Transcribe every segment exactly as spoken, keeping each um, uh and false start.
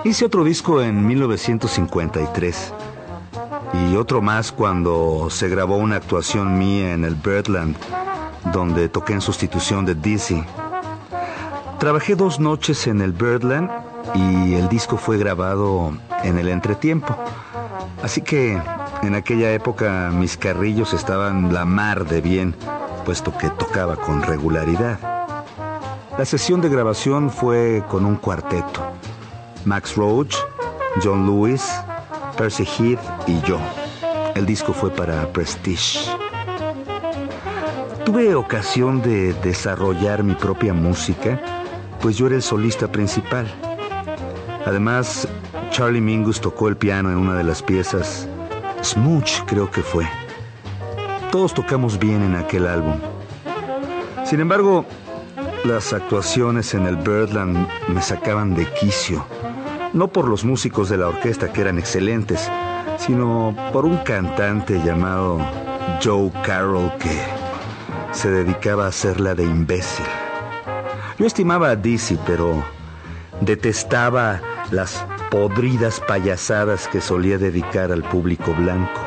Hice otro disco en mil novecientos cincuenta y tres y otro más cuando se grabó una actuación mía en el Birdland, donde toqué en sustitución de Dizzy. Trabajé dos noches en el Birdland y el disco fue grabado en el entretiempo. Así que en aquella época mis carrillos estaban la mar de bien, puesto que tocaba con regularidad. La sesión de grabación fue con un cuarteto: Max Roach, John Lewis, Percy Heath y yo. El disco fue para Prestige. Tuve ocasión de desarrollar mi propia música, pues yo era el solista principal. Además, Charlie Mingus tocó el piano en una de las piezas, Smooch creo que fue. Todos tocamos bien en aquel álbum. Sin embargo, las actuaciones en el Birdland me sacaban de quicio. No por los músicos de la orquesta, que eran excelentes, sino por un cantante llamado Joe Carroll que se dedicaba a hacerla de imbécil. Yo estimaba a Dizzy, pero detestaba las podridas payasadas que solía dedicar al público blanco.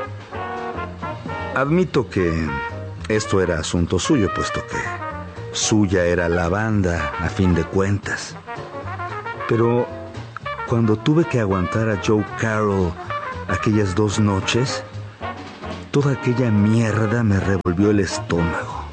Admito que esto era asunto suyo, puesto que suya era la banda, a fin de cuentas. Pero cuando tuve que aguantar a Joe Carroll aquellas dos noches, toda aquella mierda me revolvió el estómago.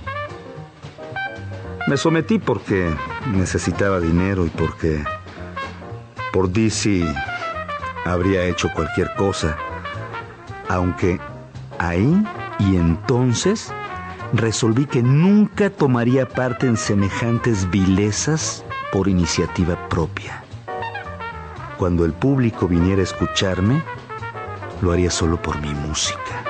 Me sometí porque necesitaba dinero y porque por Dizzy habría hecho cualquier cosa, aunque ahí y entonces resolví que nunca tomaría parte en semejantes vilezas por iniciativa propia. Cuando el público viniera a escucharme, lo haría solo por mi música.